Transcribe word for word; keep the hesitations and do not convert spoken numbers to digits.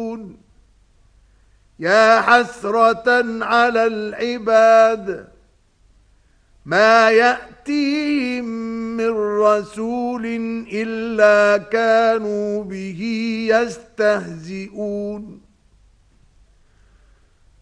يعملون يا حسرة على العباد ما يأتيهم من رسول إلا كانوا به يستهزئون